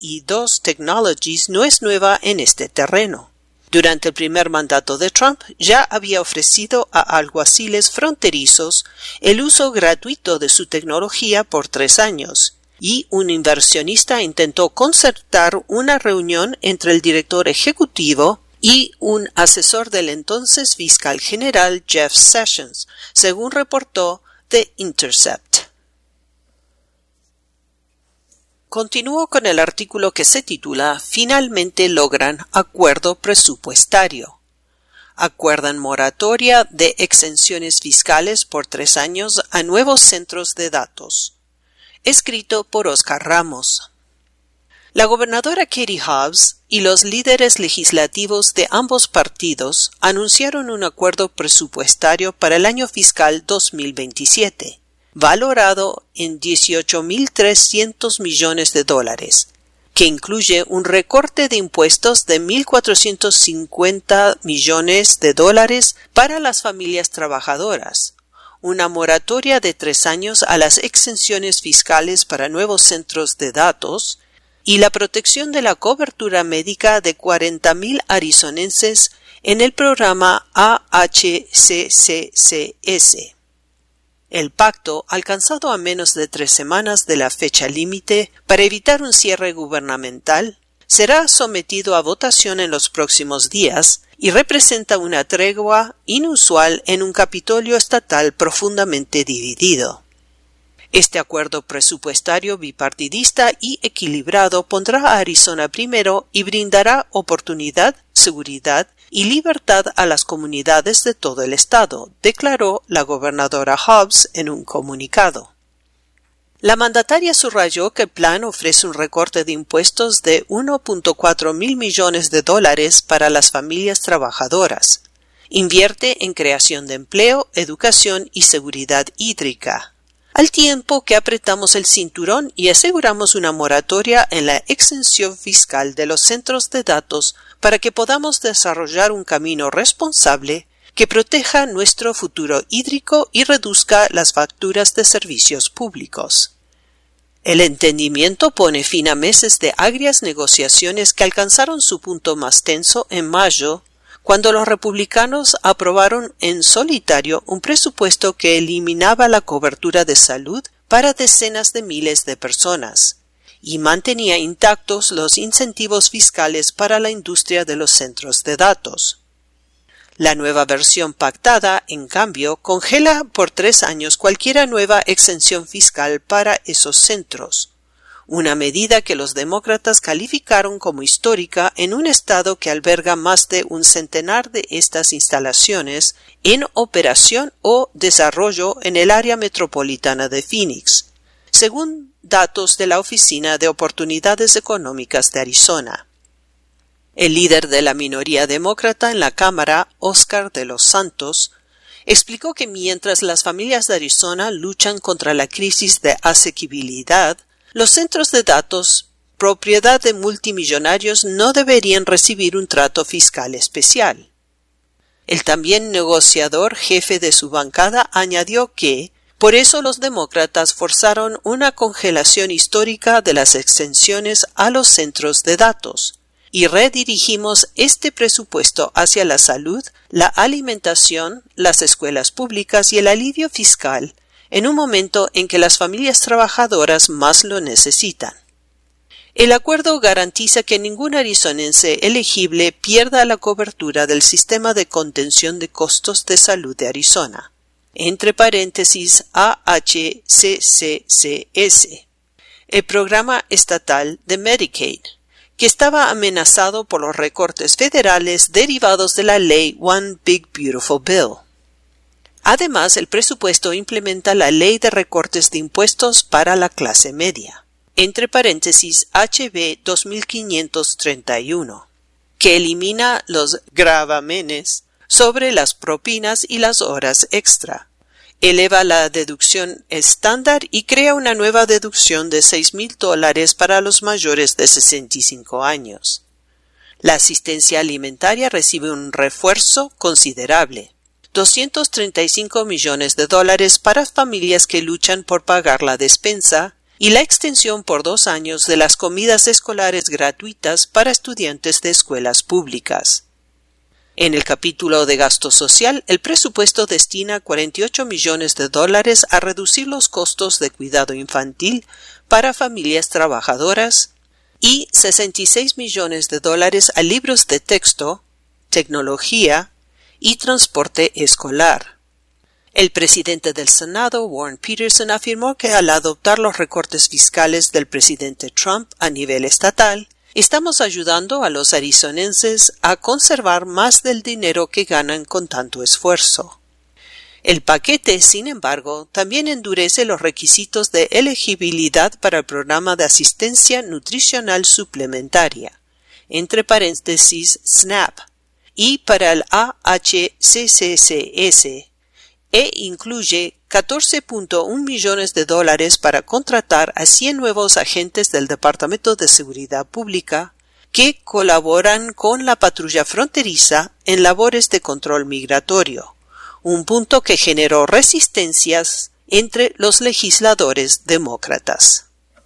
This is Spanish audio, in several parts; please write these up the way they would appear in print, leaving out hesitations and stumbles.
y2 Technologies no es nueva en este terreno. Durante el primer mandato de Trump ya había ofrecido a alguaciles fronterizos el uso gratuito de su tecnología por 3 años, y un inversionista intentó concertar una reunión entre el director ejecutivo y un asesor del entonces fiscal general Jeff Sessions, según reportó The Intercept. Continúo con el artículo que se titula Finalmente logran acuerdo presupuestario. Acuerdan moratoria de exenciones fiscales por 3 años a nuevos centros de datos. Escrito por Oscar Ramos. La gobernadora Katie Hobbs y los líderes legislativos de ambos partidos anunciaron un acuerdo presupuestario para el año fiscal 2027. Valorado en $18.300 millones, que incluye un recorte de impuestos de $1.450 millones para las familias trabajadoras, una moratoria de 3 años a las exenciones fiscales para nuevos centros de datos y la protección de la cobertura médica de 40,000 arizonenses en el programa AHCCCS. El pacto, alcanzado a menos de 3 semanas de la fecha límite para evitar un cierre gubernamental, será sometido a votación en los próximos días y representa una tregua inusual en un Capitolio estatal profundamente dividido. Este acuerdo presupuestario bipartidista y equilibrado pondrá a Arizona primero y brindará oportunidad, seguridad y libertad a las comunidades de todo el estado, declaró la gobernadora Hobbs en un comunicado. La mandataria subrayó que el plan ofrece un recorte de impuestos de $1.4 mil millones para las familias trabajadoras. Invierte en creación de empleo, educación y seguridad hídrica. Al tiempo que apretamos el cinturón y aseguramos una moratoria en la exención fiscal de los centros de datos para que podamos desarrollar un camino responsable que proteja nuestro futuro hídrico y reduzca las facturas de servicios públicos. El entendimiento pone fin a meses de agrias negociaciones que alcanzaron su punto más tenso en mayo, cuando los republicanos aprobaron en solitario un presupuesto que eliminaba la cobertura de salud para decenas de miles de personas y mantenía intactos los incentivos fiscales para la industria de los centros de datos. La nueva versión pactada, en cambio, congela por 3 años cualquier nueva exención fiscal para esos centros, una medida que los demócratas calificaron como histórica en un estado que alberga más de un centenar de estas instalaciones en operación o desarrollo en el área metropolitana de Phoenix, según datos de la Oficina de Oportunidades Económicas de Arizona. El líder de la minoría demócrata en la Cámara, Oscar de los Santos, explicó que mientras las familias de Arizona luchan contra la crisis de asequibilidad, los centros de datos, propiedad de multimillonarios, no deberían recibir un trato fiscal especial. El también negociador jefe de su bancada añadió que, por eso los demócratas forzaron una congelación histórica de las exenciones a los centros de datos, y redirigimos este presupuesto hacia la salud, la alimentación, las escuelas públicas y el alivio fiscal, en un momento en que las familias trabajadoras más lo necesitan. El acuerdo garantiza que ningún arizonense elegible pierda la cobertura del sistema de contención de costos de salud de Arizona, entre paréntesis AHCCCS, el programa estatal de Medicaid, que estaba amenazado por los recortes federales derivados de la ley One Big Beautiful Bill. Además, el presupuesto implementa la Ley de Recortes de Impuestos para la Clase Media, entre paréntesis HB 2531, que elimina los gravámenes sobre las propinas y las horas extra, eleva la deducción estándar y crea una nueva deducción de $6,000 para los mayores de 65 años. La asistencia alimentaria recibe un refuerzo considerable. $235 millones para familias que luchan por pagar la despensa y la extensión por 2 años de las comidas escolares gratuitas para estudiantes de escuelas públicas. En el capítulo de gasto social, el presupuesto destina $48 millones a reducir los costos de cuidado infantil para familias trabajadoras y $66 millones a libros de texto, tecnología y transporte escolar. El presidente del Senado, Warren Peterson, afirmó que al adoptar los recortes fiscales del presidente Trump a nivel estatal, estamos ayudando a los arizonenses a conservar más del dinero que ganan con tanto esfuerzo. El paquete, sin embargo, también endurece los requisitos de elegibilidad para el programa de asistencia nutricional suplementaria, entre paréntesis SNAP, y para el AHCCCS, e incluye $14.1 millones para contratar a 100 nuevos agentes del Departamento de Seguridad Pública que colaboran con la patrulla fronteriza en labores de control migratorio, un punto que generó resistencias entre los legisladores demócratas.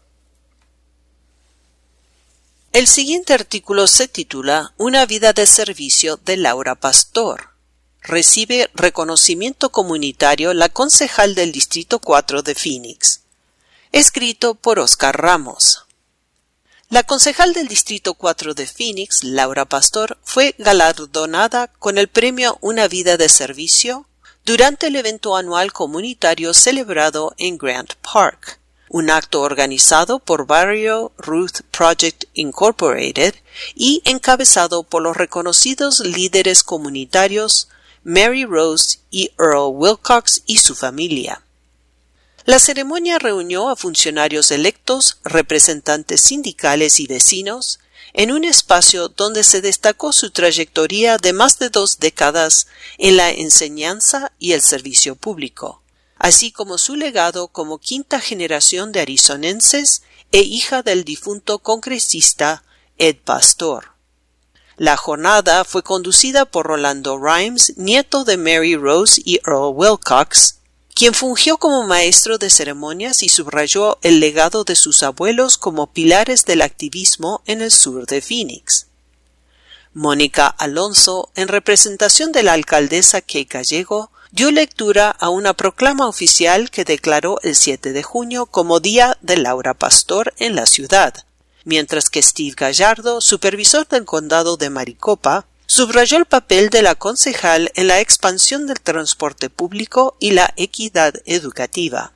El siguiente artículo se titula Una vida de servicio de Laura Pastor. Recibe reconocimiento comunitario la concejal del Distrito 4 de Phoenix. Escrito por Oscar Ramos. La concejal del Distrito 4 de Phoenix, Laura Pastor, fue galardonada con el premio Una vida de servicio durante el evento anual comunitario celebrado en Grant Park, un acto organizado por Barrio Ruth Project Incorporated y encabezado por los reconocidos líderes comunitarios Mary Rose y Earl Wilcox y su familia. La ceremonia reunió a funcionarios electos, representantes sindicales y vecinos, en un espacio donde se destacó su trayectoria de más de 2 décadas en la enseñanza y el servicio público, así como su legado como 5ª generación de arizonenses e hija del difunto congresista Ed Pastor. La jornada fue conducida por Rolando Rimes, nieto de Mary Rose y Earl Wilcox, quien fungió como maestro de ceremonias y subrayó el legado de sus abuelos como pilares del activismo en el sur de Phoenix. Mónica Alonso, en representación de la alcaldesa Kay Gallego, dio lectura a una proclama oficial que declaró el 7 de junio como Día de Laura Pastor en la ciudad, mientras que Steve Gallardo, supervisor del condado de Maricopa, subrayó el papel de la concejal en la expansión del transporte público y la equidad educativa.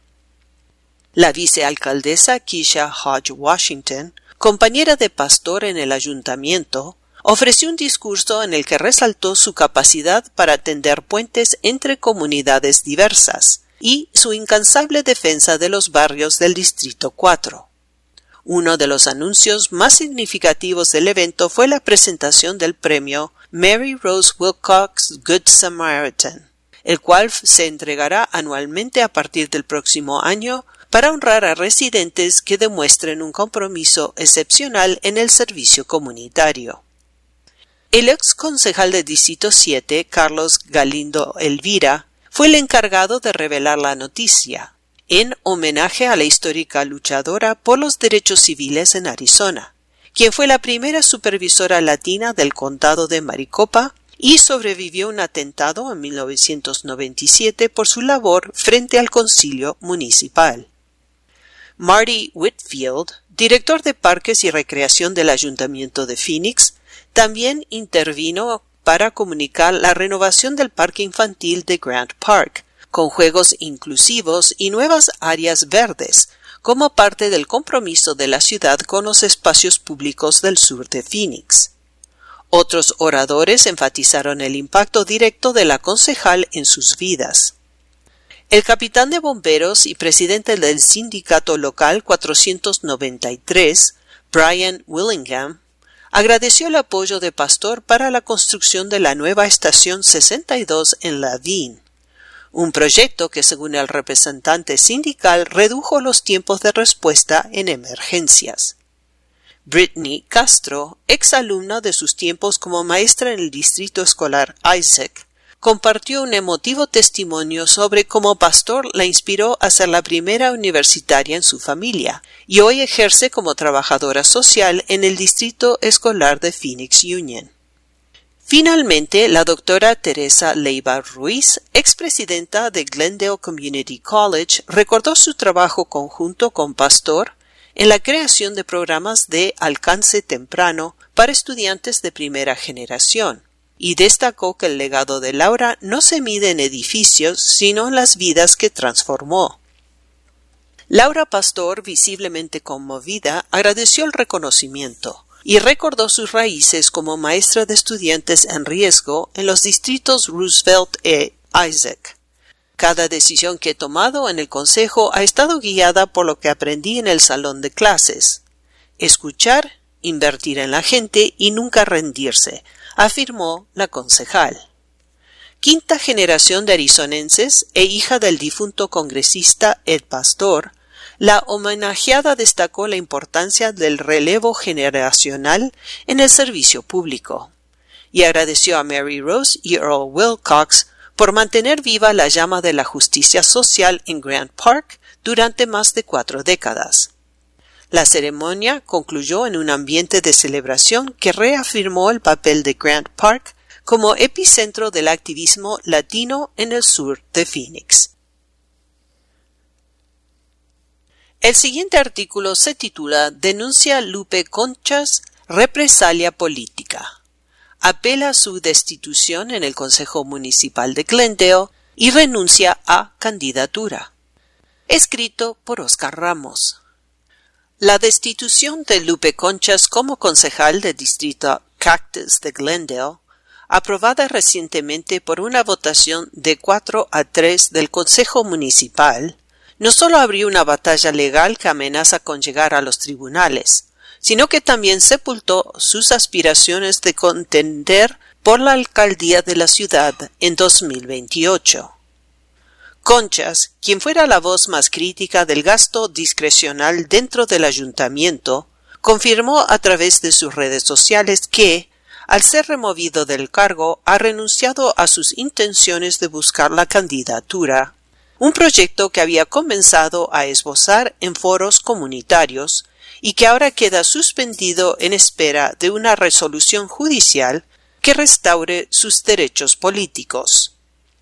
La vicealcaldesa Keisha Hodge Washington, compañera de Pastor en el ayuntamiento, ofreció un discurso en el que resaltó su capacidad para tender puentes entre comunidades diversas y su incansable defensa de los barrios del Distrito 4. Uno de los anuncios más significativos del evento fue la presentación del premio Mary Rose Wilcox Good Samaritan, el cual se entregará anualmente a partir del próximo año para honrar a residentes que demuestren un compromiso excepcional en el servicio comunitario. El ex concejal del Distrito 7, Carlos Galindo Elvira, fue el encargado de revelar la noticia, en homenaje a la histórica luchadora por los derechos civiles en Arizona, quien fue la primera supervisora latina del condado de Maricopa y sobrevivió a un atentado en 1997 por su labor frente al concilio municipal. Marty Whitfield, director de Parques y Recreación del Ayuntamiento de Phoenix, también intervino para comunicar la renovación del parque infantil de Grant Park, con juegos inclusivos y nuevas áreas verdes, como parte del compromiso de la ciudad con los espacios públicos del sur de Phoenix. Otros oradores enfatizaron el impacto directo de la concejal en sus vidas. El capitán de bomberos y presidente del sindicato local 493, Brian Willingham, agradeció el apoyo de Pastor para la construcción de la nueva estación 62 en Laveen, un proyecto que, según el representante sindical, redujo los tiempos de respuesta en emergencias. Brittany Castro, exalumna de sus tiempos como maestra en el distrito escolar Isaac, compartió un emotivo testimonio sobre cómo pastor la inspiró a ser la primera universitaria en su familia, y hoy ejerce como trabajadora social en el distrito escolar de Phoenix Union. Finalmente, la doctora Teresa Leiva Ruiz, expresidenta de Glendale Community College, recordó su trabajo conjunto con pastor en la creación de programas de alcance temprano para estudiantes de primera generación, y destacó que el legado de Laura no se mide en edificios, sino en las vidas que transformó. Laura Pastor, visiblemente conmovida, agradeció el reconocimiento y recordó sus raíces como maestra de estudiantes en riesgo en los distritos Roosevelt e Isaac. Cada decisión que he tomado en el consejo ha estado guiada por lo que aprendí en el salón de clases. Escuchar, invertir en la gente y nunca rendirse, afirmó la concejal. Quinta generación de arizonenses e hija del difunto congresista Ed Pastor, la homenajeada destacó la importancia del relevo generacional en el servicio público y agradeció a Mary Rose y Earl Wilcox por mantener viva la llama de la justicia social en Grant Park durante más de 4 décadas. La ceremonia concluyó en un ambiente de celebración que reafirmó el papel de Grant Park como epicentro del activismo latino en el sur de Phoenix. El siguiente artículo se titula Denuncia Lupe Conchas, represalia política. Apela a su destitución en el Consejo Municipal de Glendale y renuncia a candidatura. Escrito por Oscar Ramos. La destitución de Lupe Conchas como concejal del distrito Cactus de Glendale, aprobada recientemente por una votación de 4-3 del Consejo Municipal, no solo abrió una batalla legal que amenaza con llegar a los tribunales, sino que también sepultó sus aspiraciones de contender por la alcaldía de la ciudad en 2028. Conchas, quien fuera la voz más crítica del gasto discrecional dentro del ayuntamiento, confirmó a través de sus redes sociales que, al ser removido del cargo, ha renunciado a sus intenciones de buscar la candidatura, un proyecto que había comenzado a esbozar en foros comunitarios y que ahora queda suspendido en espera de una resolución judicial que restaure sus derechos políticos.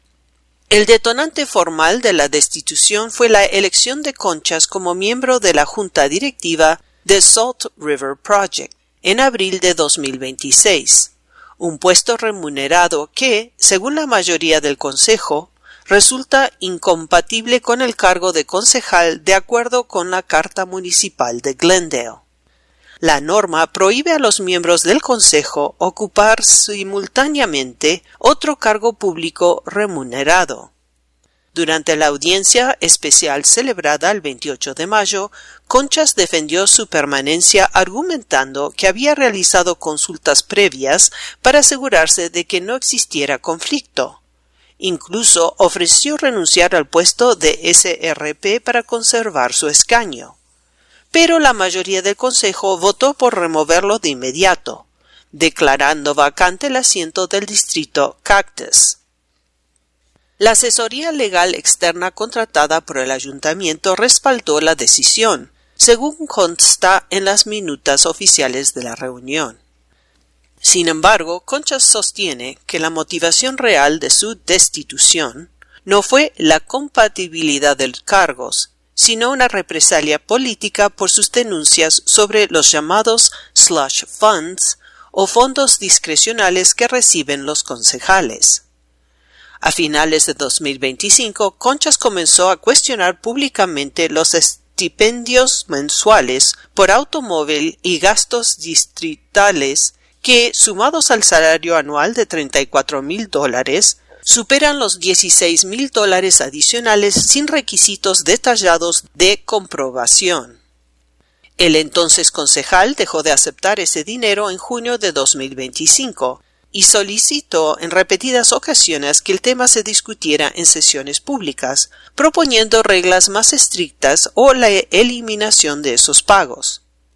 El detonante formal de la destitución fue la elección de Conchas como miembro de la junta directiva de Salt River Project en abril de 2026, un puesto remunerado que, según la mayoría del consejo, resulta incompatible con el cargo de concejal de acuerdo con la Carta Municipal de Glendale. La norma prohíbe a los miembros del consejo ocupar simultáneamente otro cargo público remunerado. Durante la audiencia especial celebrada el 28 de mayo, Conchas defendió su permanencia argumentando que había realizado consultas previas para asegurarse de que no existiera conflicto. Incluso ofreció renunciar al puesto de SRP para conservar su escaño. Pero la mayoría del consejo votó por removerlo de inmediato, declarando vacante el asiento del distrito Cactus. La asesoría legal externa contratada por el ayuntamiento respaldó la decisión, según consta en las minutas oficiales de la reunión. Sin embargo, Conchas sostiene que la motivación real de su destitución no fue la compatibilidad de cargos, sino una represalia política por sus denuncias sobre los llamados slush funds o fondos discrecionales que reciben los concejales. A finales de 2025, Conchas comenzó a cuestionar públicamente los estipendios mensuales por automóvil y gastos distritales que, sumados al salario anual de $34,000, superan los $16,000 adicionales sin requisitos detallados de comprobación. El entonces concejal dejó de aceptar ese dinero en junio de 2025 y solicitó en repetidas ocasiones que el tema se discutiera en sesiones públicas, proponiendo reglas más estrictas o la eliminación de esos pagos.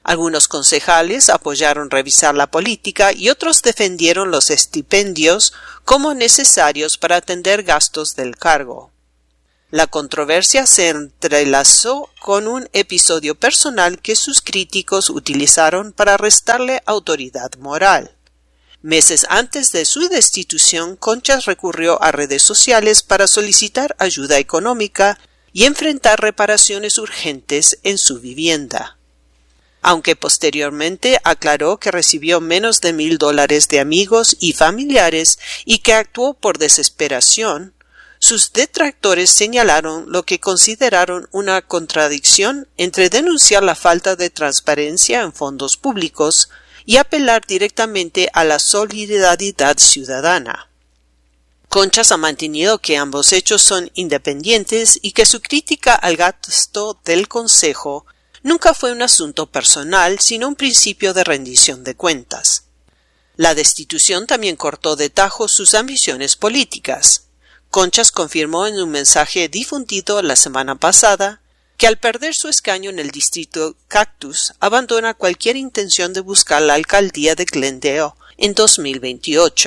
Algunos concejales apoyaron revisar la política y otros defendieron los estipendios como necesarios para atender gastos del cargo. La controversia se entrelazó con un episodio personal que sus críticos utilizaron para restarle autoridad moral. Meses antes de su destitución, Conchas recurrió a redes sociales para solicitar ayuda económica y enfrentar reparaciones urgentes en su vivienda. Aunque posteriormente aclaró que recibió menos de $1,000 de amigos y familiares y que actuó por desesperación, sus detractores señalaron lo que consideraron una contradicción entre denunciar la falta de transparencia en fondos públicos y apelar directamente a la solidaridad ciudadana. Conchas ha mantenido que ambos hechos son independientes y que su crítica al gasto del Consejo nunca fue un asunto personal, sino un principio de rendición de cuentas. La destitución también cortó de tajo sus ambiciones políticas. Conchas confirmó en un mensaje difundido la semana pasada que al perder su escaño en el distrito Cactus, abandona cualquier intención de buscar la alcaldía de Glendale en 2028.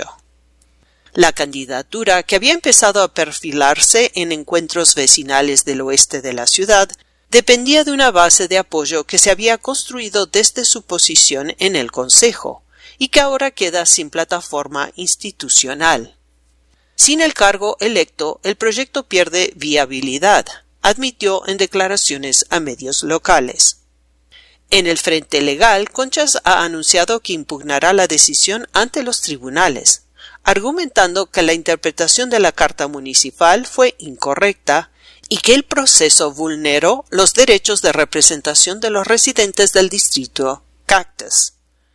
La candidatura, que había empezado a perfilarse en encuentros vecinales del oeste de la ciudad, dependía de una base de apoyo que se había construido desde su posición en el Consejo y que ahora queda sin plataforma institucional. Sin el cargo electo, el proyecto pierde viabilidad, admitió en declaraciones a medios locales. En el frente legal, Conchas ha anunciado que impugnará la decisión ante los tribunales, argumentando que la interpretación de la Carta Municipal fue incorrecta y que el proceso vulneró los derechos de representación de los residentes del distrito Cactus.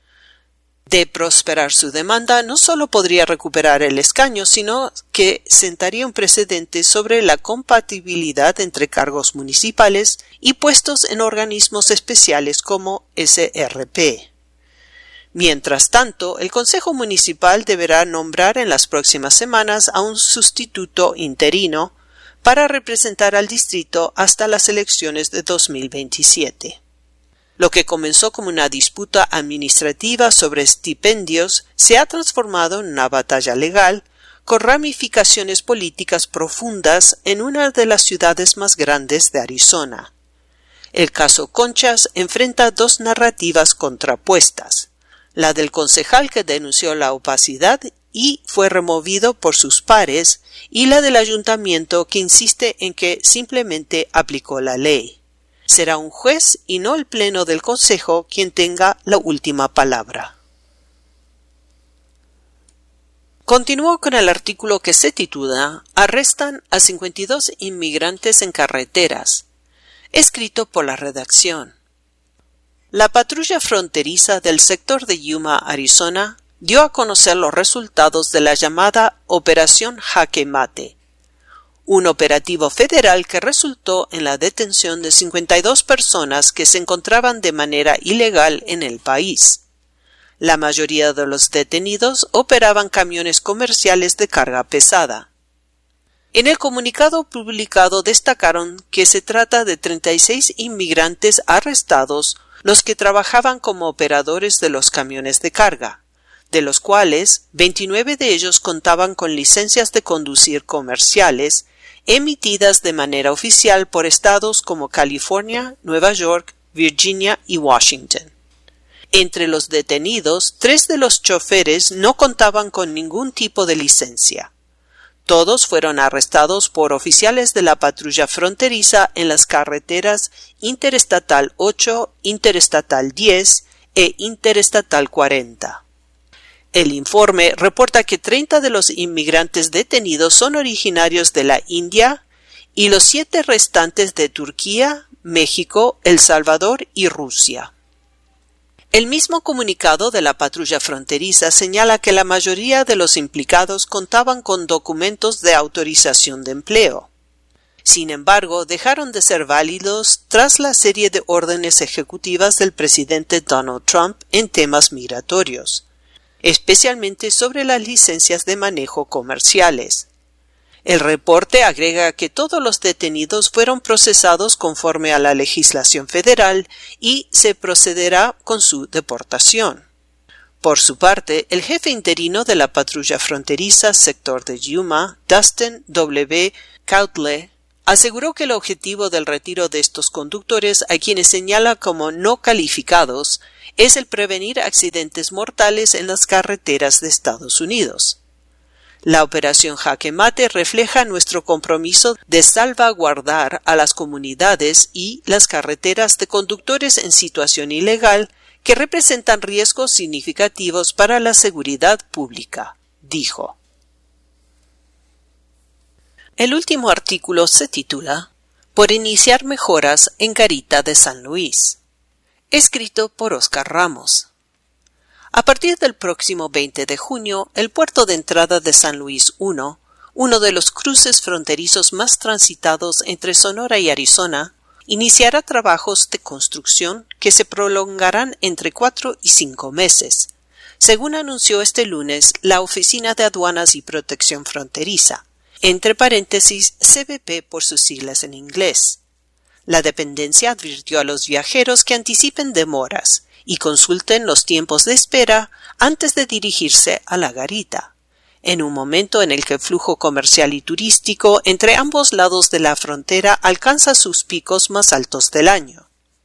De prosperar su demanda, no solo podría recuperar el escaño, sino que sentaría un precedente sobre la compatibilidad entre cargos municipales y puestos en organismos especiales como SRP. Mientras tanto, el Consejo Municipal deberá nombrar en las próximas semanas a un sustituto interino para representar al distrito hasta las elecciones de 2027. Lo que comenzó como una disputa administrativa sobre estipendios se ha transformado en una batalla legal con ramificaciones políticas profundas en una de las ciudades más grandes de Arizona. El caso Conchas enfrenta dos narrativas contrapuestas: la del concejal que denunció la opacidad y fue removido por sus pares, y la del ayuntamiento que insiste en que simplemente aplicó la ley. Será un juez y no el pleno del Consejo quien tenga la última palabra. Continuó con el artículo que se titula «Arrestan a 52 inmigrantes en carreteras», escrito por la redacción. La patrulla fronteriza del sector de Yuma, Arizona, dio a conocer los resultados de la llamada Operación Jaque Mate, un operativo federal que resultó en la detención de 52 personas que se encontraban de manera ilegal en el país. La mayoría de los detenidos operaban camiones comerciales de carga pesada. En el comunicado publicado destacaron que se trata de 36 inmigrantes arrestados, los que trabajaban como operadores de los camiones de carga, de los cuales 29 de ellos contaban con licencias de conducir comerciales emitidas de manera oficial por estados como California, Nueva York, Virginia y Washington. Entre los detenidos, 3 de los choferes no contaban con ningún tipo de licencia. Todos fueron arrestados por oficiales de la patrulla fronteriza en las carreteras Interestatal 8, Interestatal 10 e Interestatal 40. El informe reporta que 30 de los inmigrantes detenidos son originarios de la India y los 7 restantes de Turquía, México, El Salvador y Rusia. El mismo comunicado de la patrulla fronteriza señala que la mayoría de los implicados contaban con documentos de autorización de empleo. Sin embargo, dejaron de ser válidos tras la serie de órdenes ejecutivas del presidente Donald Trump en temas migratorios, especialmente sobre las licencias de manejo comerciales. El reporte agrega que todos los detenidos fueron procesados conforme a la legislación federal y se procederá con su deportación. Por su parte, el jefe interino de la patrulla fronteriza sector de Yuma, Dustin W. Cautle, aseguró que el objetivo del retiro de estos conductores, a quienes señala como no calificados, es el prevenir accidentes mortales en las carreteras de Estados Unidos. La operación Jaque Mate refleja nuestro compromiso de salvaguardar a las comunidades y las carreteras de conductores en situación ilegal que representan riesgos significativos para la seguridad pública, dijo. El último artículo se titula Por iniciar mejoras en Garita de San Luis, escrito por Oscar Ramos. A partir del próximo 20 de junio, el puerto de entrada de San Luis I, uno de los cruces fronterizos más transitados entre Sonora y Arizona, iniciará trabajos de construcción que se prolongarán entre 4 y 5 meses, según anunció este lunes la Oficina de Aduanas y Protección Fronteriza, entre paréntesis CBP por sus siglas en inglés. La dependencia advirtió a los viajeros que anticipen demoras y consulten los tiempos de espera antes de dirigirse a la garita, en un momento en el que el flujo comercial y turístico entre ambos lados de la frontera alcanza sus picos más altos del año.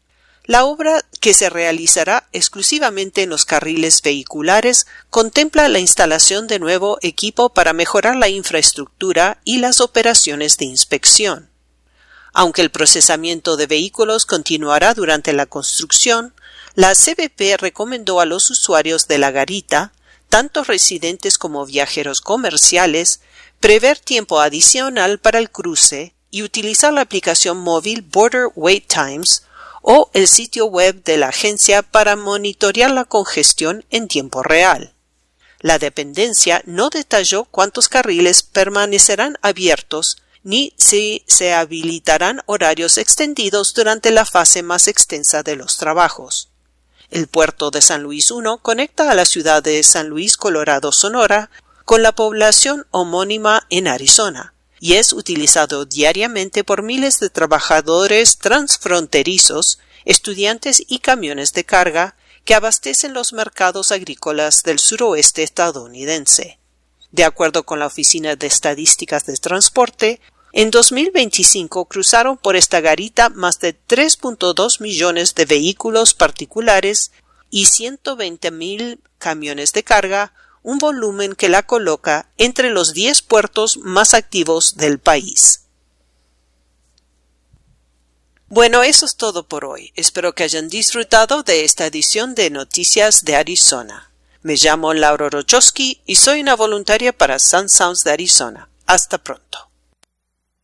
La obra, que se realizará exclusivamente en los carriles vehiculares, contempla la instalación de nuevo equipo para mejorar la infraestructura y las operaciones de inspección. Aunque el procesamiento de vehículos continuará durante la construcción, la CBP recomendó a los usuarios de la garita, tanto residentes como viajeros comerciales, prever tiempo adicional para el cruce y utilizar la aplicación móvil Border Wait Times o el sitio web de la agencia para monitorear la congestión en tiempo real. La dependencia no detalló cuántos carriles permanecerán abiertos ni si se habilitarán horarios extendidos durante la fase más extensa de los trabajos. El puerto de San Luis I conecta a la ciudad de San Luis, Colorado, Sonora, con la población homónima en Arizona, y es utilizado diariamente por miles de trabajadores transfronterizos, estudiantes y camiones de carga que abastecen los mercados agrícolas del suroeste estadounidense. De acuerdo con la Oficina de Estadísticas de Transporte, en 2025 cruzaron por esta garita más de 3.2 millones de vehículos particulares y 120,000 camiones de carga, un volumen que la coloca entre los 10 puertos más activos del país. Bueno, eso es todo por hoy. Espero que hayan disfrutado de esta edición de Noticias de Arizona. Me llamo Laura Rochowski y soy una voluntaria para Sun Sounds de Arizona. Hasta pronto.